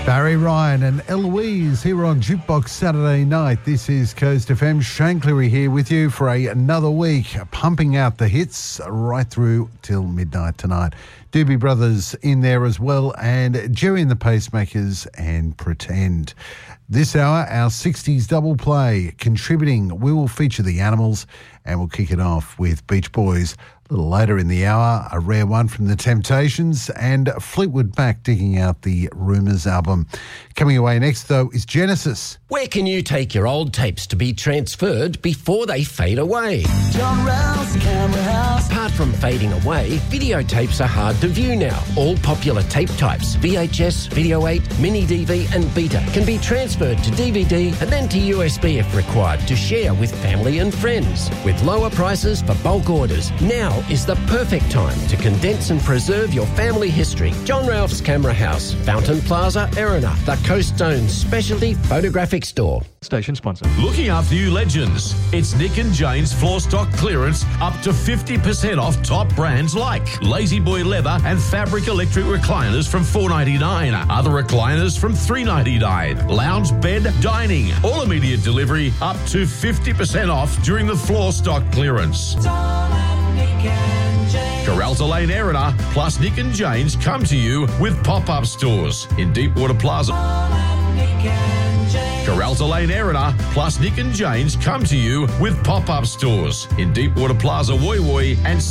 Barry Ryan and Eloise here on Jukebox Saturday night. This is Coast FM. Shane Cleary here with you for another week, pumping out the hits right through till midnight tonight. Doobie Brothers in there as well, and Jerry and the Pacemakers and Pretend. This hour, our 60s double play. Contributing, we will feature the Animals, and we'll kick it off with Beach Boys. A little later in the hour, a rare one from the Temptations, and Fleetwood Mac digging out the Rumours album. Coming away next, though, is Genesis. Where can you take your old tapes to be transferred before they fade away? John Ralph's Camera House. Apart from fading away, videotapes are hard to view now. All popular tape types, VHS, Video 8, Mini DV and Beta, can be transferred to DVD and then to USB if required to share with family and friends. With lower prices for bulk orders, now is the perfect time to condense and preserve your family history. John Ralph's Camera House, Fountain Plaza, Erina, the Coast Zone's specialty photographic store. Station sponsor. Looking after you legends. It's Nick and Jane's floor stock clearance up to 50% off top brands like Lazy Boy Leather and Fabric Electric Recliners from $4.99. Other recliners from $3.99. Lounge bed dining. All immediate delivery up to 50% off during the floor stock clearance. Caralta Lane Erina plus Nick and Jane's come to you with pop-up stores in Deepwater Plaza. Caralta Lane Erina plus Nick and Jane's come to you with pop-up stores in Deepwater Plaza, Woy Woy and